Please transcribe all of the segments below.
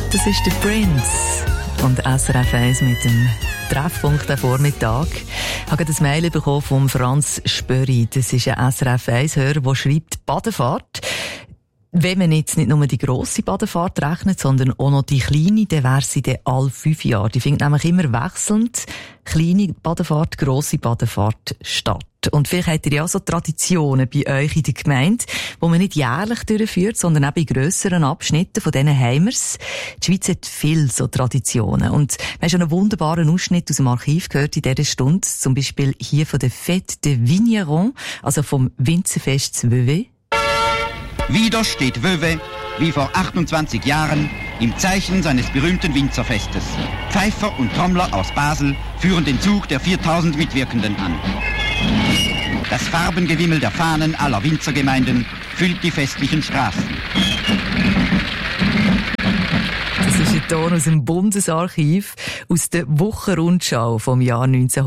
Das ist der Prince und SRF 1 mit dem Treffpunkt am Vormittag. Ich habe ein Mail bekommen von Franz Spöri. Das ist ein SRF 1-Hörer, der schreibt, Badefahrt. Wenn man jetzt nicht nur die grosse Badefahrt rechnet, sondern auch noch die kleine, dann wäre sie dann alle 5 Jahre. Die findet nämlich immer wechselnd kleine Badefahrt, grosse Badefahrt statt. Und vielleicht habt ihr ja auch so Traditionen bei euch in der Gemeinde, die man nicht jährlich durchführt, sondern auch bei grösseren Abschnitten von diesen Heimers. Die Schweiz hat viele so Traditionen. Und wir haben schon einen wunderbaren Ausschnitt aus dem Archiv gehört in dieser Stunde. Zum Beispiel hier von der Fête de Vigneron, also vom Winzerfest zu Vevey. Wieder steht Vevey, wie vor 28 Jahren, im Zeichen seines berühmten Winzerfestes. Pfeifer und Trommler aus Basel führen den Zug der 4000 Mitwirkenden an. Das Farbengewimmel der Fahnen aller Winzergemeinden füllt die festlichen Straßen. Das ist ein Ton aus dem Bundesarchiv, aus der Wochenrundschau vom Jahr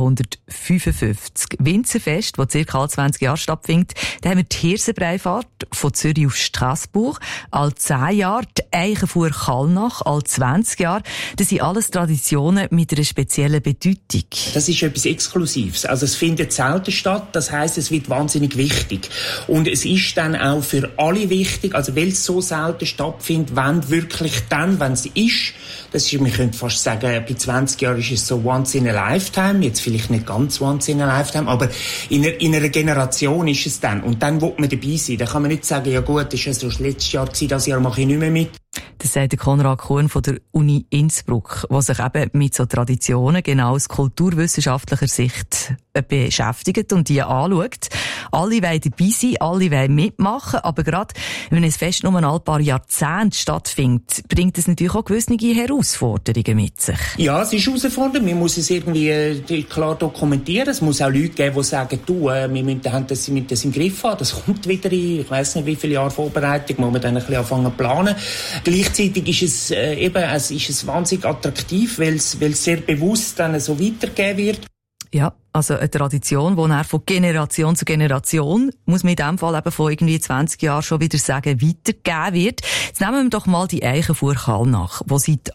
1955. Winzerfest, das ca. alle 20 Jahre stattfindet. Da haben wir die Hirsenbreifahrt von Zürich auf Straßburg, alle 10 Jahre, die Eichenfuhr Kallnach, alle 20 Jahre. Das sind alles Traditionen mit einer speziellen Bedeutung. Das ist etwas Exklusives. Also es findet selten statt, das heisst, es wird wahnsinnig wichtig. Und es ist dann auch für alle wichtig, also weil es so selten stattfindet, wenn wirklich dann, wenn es ist, das ist, man könnte fast sagen, bei 20 Jahren ist es so once in a lifetime, jetzt vielleicht nicht ganz once in a lifetime, aber in einer Generation ist es dann. Und dann will man dabei sein. Da kann man nicht sagen, ja gut, das war so das letzte Jahr, das Jahr mache ich nicht mehr mit. Das sagt der Konrad Kuhn von der Uni Innsbruck, der sich eben mit so Traditionen genau aus kulturwissenschaftlicher Sicht beschäftigt und die anschaut. Alle wollen dabei sein, alle wollen mitmachen, aber gerade wenn ein Fest nur ein paar Jahrzehnte stattfindet, bringt es natürlich auch gewisse Herausforderungen mit sich. Ja, es ist herausfordernd. Man muss es irgendwie klar dokumentieren. Es muss auch Leute geben, die sagen, wir müssen das im Griff haben. Das kommt wieder in, ich weiss nicht, wie viele Jahre Vorbereitung, muss man dann ein bisschen anfangen zu planen. Gleichzeitig ist es wahnsinnig attraktiv, weil es sehr bewusst dann so weitergegeben wird. Ja, also eine Tradition, die dann von Generation zu Generation, muss man in diesem Fall eben von irgendwie 20 Jahren schon wieder sagen, weitergegeben wird. Jetzt nehmen wir doch mal die Eichenfuhr Kallnach, die seit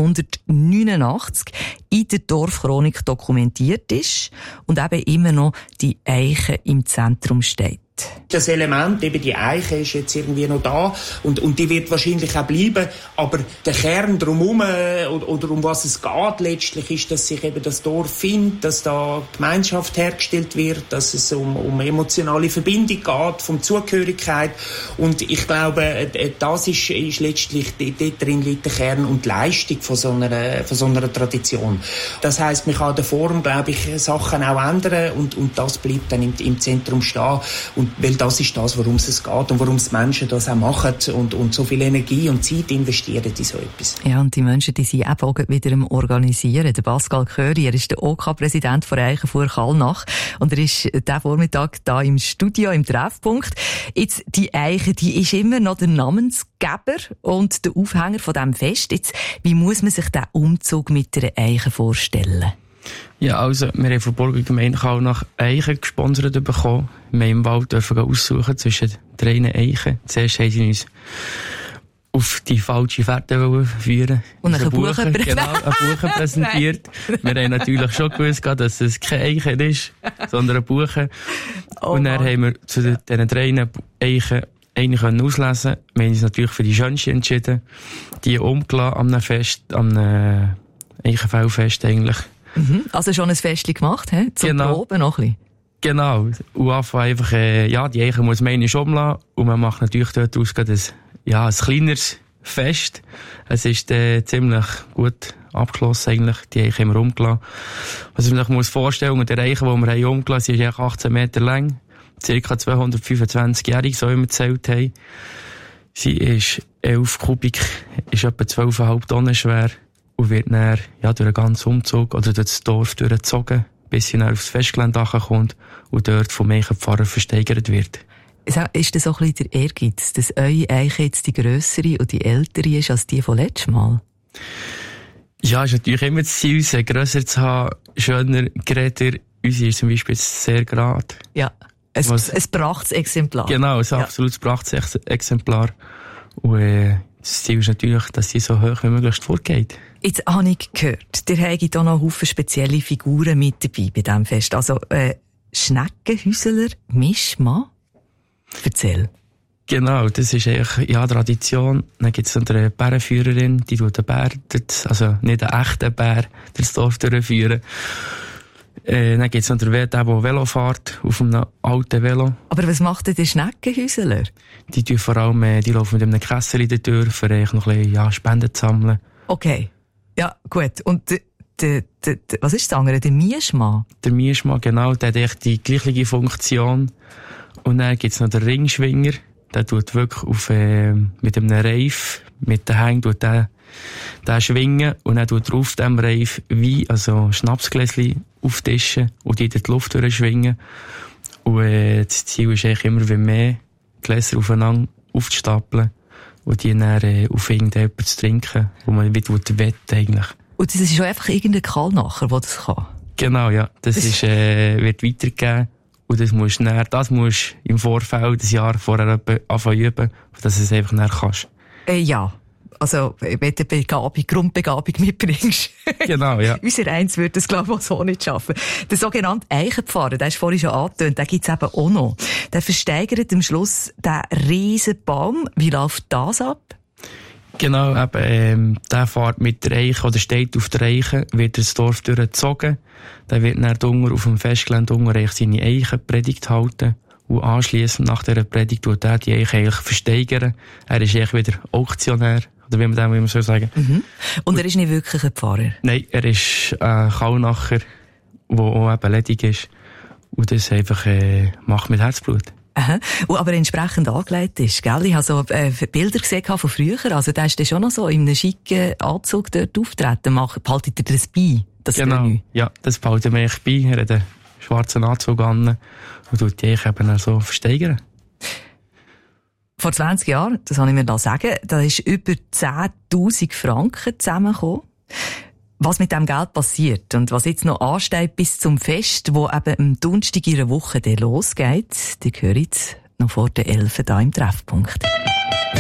1889 in der Dorfchronik dokumentiert ist und eben immer noch die Eiche im Zentrum steht. Das Element, eben die Eiche, ist jetzt irgendwie noch da und die wird wahrscheinlich auch bleiben, aber der Kern drumherum oder um was es geht letztlich ist, dass sich eben das Dorf findet, dass da Gemeinschaft hergestellt wird, dass es um emotionale Verbindung geht, um Zugehörigkeit und ich glaube, das ist letztlich, dort drin liegt der Kern und die Leistung von so einer Tradition. Das heisst, man kann der Form, glaube ich, Sachen auch ändern und das bleibt dann im Zentrum stehen. Und weil das ist das, worum es geht und warum die Menschen das auch machen und so viel Energie und Zeit investieren in so etwas. Ja, und die Menschen, die sind eben auch wieder am Organisieren. Der Pascal Köri, er ist der OK-Präsident von Eichenfuhr Kallnach und er ist diesen Vormittag da im Studio, im Treffpunkt. Jetzt, die Eiche, die ist immer noch der Namensgeber und der Aufhänger von diesem Fest. Jetzt, wie muss man sich den Umzug mit der Eiche vorstellen? Ja, also, wir haben von der Burgergemeinde Kallnach Eichen gesponsert bekommen. Wir haben im Wald dürfen aussuchen zwischen 3 Eichen. Zuerst haben sie uns auf die falsche Fährte führen. Und einen Buchen präsentiert. Wir haben natürlich schon gewusst, dass es kein Eichen ist, sondern ein Buchen. Und dann haben wir zu diesen 3 Eichen eine auslesen. Wir haben uns natürlich für die schönste entschieden. Die umgelassen am Fest, am Eichenfellfest eigentlich. Also schon ein Festchen gemacht, he? Zum Proben noch ein bisschen. Genau. Und einfach, die Eiche muss man einmal umlassen. Und man macht natürlich dort aus, ein kleineres Fest. Es ist, ziemlich gut abgeschlossen eigentlich. Die Eiche haben wir umgelassen. Was man sich vorstellen muss, der Eiche, die wir haben umgelassen, ist 18 Meter lang. Circa 225-jährig, so wie wir gezählt haben. Sie ist 11 Kubik, ist etwa 12,5 Tonnen schwer. Und wird dann, durch den ganzen Umzug oder durch das Dorf durchgezogen, bis sie dann aufs Festgelände kommt und dort vom Eichenpfarrer versteigert wird. Ist das auch ein bisschen der Ehrgeiz, dass eure Eiche jetzt die grössere und die ältere ist als die von letztem Mal? Ja, ist natürlich immer das Ziel, sie grösser zu haben, schöner, geräter. Unsere ist zum Beispiel sehr gerade. Ja, ein brachtes Exemplar. Genau, ein absolutes brachtes Exemplar. Und das Ziel ist natürlich, dass sie so hoch wie möglich vorgeht. Jetzt habe ich gehört, der hat hier noch Haufen spezielle Figuren mit dabei bei diesem Fest. Also Schneckenhäusler, Mischmann. Erzähl. Genau, das ist eigentlich Tradition. Dann gibt es noch eine Bärenführerin, die tut den Bär, also nicht einen echten Bär, durchs Dorf durchführen. Dann gibt es noch der Velo fährt, auf einem alten Velo. Aber was macht denn der Schneckenhäusler? Die tun vor allem, die laufen mit einem Kessel in der Tür, für noch ein bisschen Spenden zu sammeln. Okay. Ja, gut. Und was ist das andere? Der Mischmann? Der Mischmann, genau, der hat echt die gleiche Funktion. Und dann gibt es noch den Ringschwinger. Der tut wirklich mit einem Reif, mit den Hängen, tut der schwingen und dann tut er auf dem Reif Wein, also Schnapsgläschen auftischen und die in die Luft durchschwingen. Und das Ziel ist eigentlich immer, wie mehr Gläser aufeinander aufzustapeln und die dann auf irgendjemanden zu trinken, wo man wieder wett eigentlich. Und das ist schon einfach irgendein Kerl nachher, der das kann? Genau, ja. Das wird weitergegeben. Und das musst du im Vorfeld, ein Jahr vorher anfangen üben, dass du es einfach näher kannst. Ja. Also, wenn du eine Grundbegabung mitbringst. Genau, ja. Unser Eins würde das, glaube ich, auch so nicht schaffen. Der sogenannte Eichenpfarrer, der ist vorhin schon angetönt, den gibt's eben auch noch. Der versteigert am Schluss den riesen Baum. Wie läuft das ab? Genau, eben, der fährt mit der Eiche oder steht auf der Eiche, wird das Dorf durchgezogen. Dann wird dann auf dem Festgelände seine Eichenpredigt halten. Und anschliessend nach dieser Predigt tut er die Eiche eigentlich versteigern. Er ist eigentlich wieder Auktionär. Oder wie man dem immer so sagen. Mhm. Und er ist nicht wirklich ein Pfarrer? Nein, er ist ein Kallnacher, der auch eben ledig ist. Und das einfach macht mit Herzblut. Aha. Und aber entsprechend angelegt ist, gell? Ich habe so Bilder gesehen von früher. Also da ist schon noch so in einem schicken Anzug dort auftreten. Behaltet ihr das bei? Das genau. Ja, das behalten wir echt bei. Er hat einen schwarzen Anzug an und tut die Eiche eben so versteigern. Vor 20 Jahren, das kann ich mir da sagen, da ist über 10.000 Franken zusammengekommen. Was mit dem Geld passiert und was jetzt noch ansteht bis zum Fest, wo eben am Donnerstag in einer Woche losgeht, die hören jetzt noch vor der 11 da im Treffpunkt.